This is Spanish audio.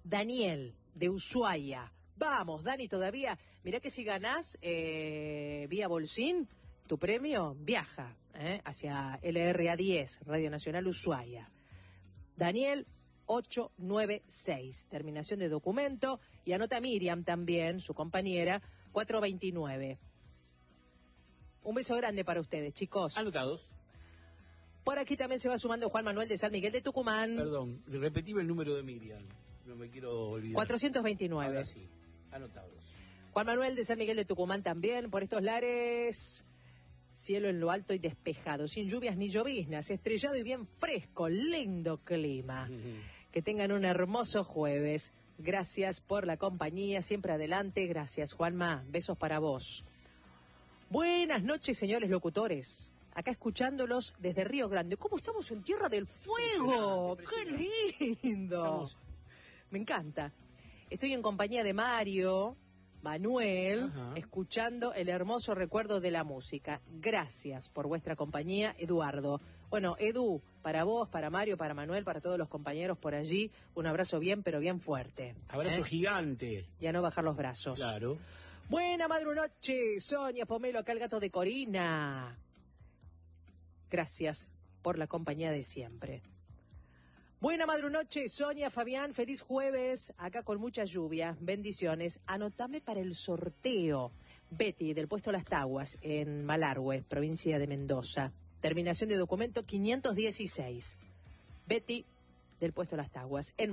Daniel, de Ushuaia. Vamos, Dani, todavía. Mirá que si ganás vía Bolsín, tu premio viaja hacia LRA 10, Radio Nacional Ushuaia. Daniel 896, terminación de documento, y anota Miriam también, su compañera, 429. Un beso grande para ustedes, chicos. Anotados. Por aquí también se va sumando Juan Manuel de San Miguel de Tucumán. Perdón, repetime el número de Miriam, no me quiero olvidar. 429. Ahora sí, anotados. Juan Manuel de San Miguel de Tucumán también, por estos lares. Cielo en lo alto y despejado, sin lluvias ni lloviznas, estrellado y bien fresco, lindo clima. Que tengan un hermoso jueves. Gracias por la compañía, siempre adelante. Gracias, Juanma. Besos para vos. Buenas noches, señores locutores. Acá escuchándolos desde Río Grande. ¿Cómo estamos en Tierra del Fuego? ¡Qué lindo! Me encanta. Estoy en compañía de Manuel, escuchando el hermoso recuerdo de la música. Gracias por vuestra compañía, Eduardo. Bueno, Edu, para vos, para Mario, para Manuel, para todos los compañeros por allí, un abrazo bien, pero bien fuerte. Abrazo gigante. Y a no bajar los brazos. Claro. Buena madrunoche, Sonia Pomelo, acá el gato de Corina. Gracias por la compañía de siempre. Buena madrunoche, Sonia, Fabián, feliz jueves, acá con mucha lluvia, bendiciones. Anotame para el sorteo. Betty, del puesto Las Taguas, en Malargüe, provincia de Mendoza. Terminación de documento 516. Betty, del puesto Las Taguas, en